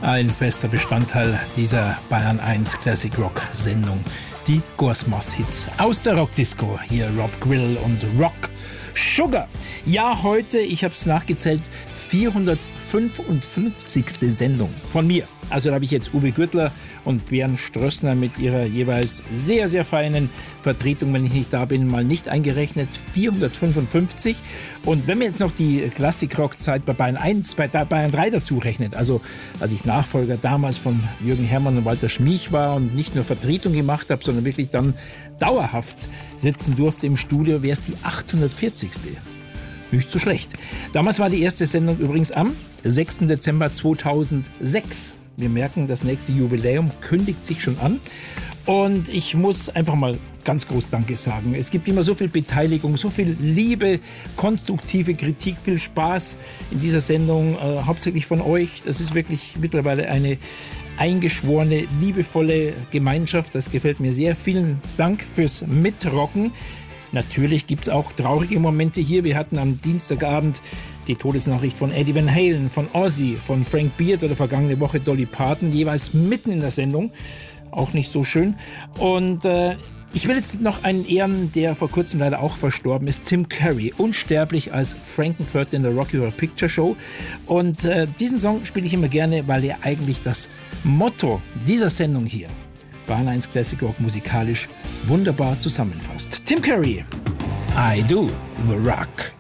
Ein fester Bestandteil dieser Bayern 1 Classic Rock Sendung. Die Gorsmos-Hits aus der Rockdisco. Hier Rob Grill und Rock Sugar. Ja, heute, ich habe es nachgezählt, 455. Sendung von mir. Also da habe ich jetzt Uwe Gürtler und Bernd Strössner mit ihrer jeweils sehr, sehr feinen Vertretung, wenn ich nicht da bin, mal nicht eingerechnet. 455. Und wenn man jetzt noch die Klassik-Rock-Zeit bei Bayern 1, bei Bayern 3 dazu rechnet, also als ich Nachfolger damals von Jürgen Herrmann und Walter Schmiech war und nicht nur Vertretung gemacht habe, sondern wirklich dann dauerhaft sitzen durfte im Studio, wäre es die 840. Nicht so schlecht. Damals war die erste Sendung übrigens am 6. Dezember 2006. Wir merken, das nächste Jubiläum kündigt sich schon an. Und ich muss einfach mal ganz groß Danke sagen. Es gibt immer so viel Beteiligung, so viel Liebe, konstruktive Kritik, viel Spaß in dieser Sendung, hauptsächlich von euch. Das ist wirklich mittlerweile eine eingeschworene, liebevolle Gemeinschaft. Das gefällt mir sehr. Vielen Dank fürs Mitrocken. Natürlich gibt es auch traurige Momente hier. Wir hatten am Dienstagabend die Todesnachricht von Eddie Van Halen, von Ozzy, von Frank Beard oder vergangene Woche Dolly Parton, jeweils mitten in der Sendung. Auch nicht so schön. Und ich will jetzt noch einen ehren, der vor kurzem leider auch verstorben ist, Tim Curry, unsterblich als Frankenfurter in der Rocky Horror Picture Show. Und diesen Song spiele ich immer gerne, weil er eigentlich das Motto dieser Sendung hier, Bayern 1 Classic Rock, musikalisch wunderbar zusammenfasst. Tim Curry, I Do the Rock.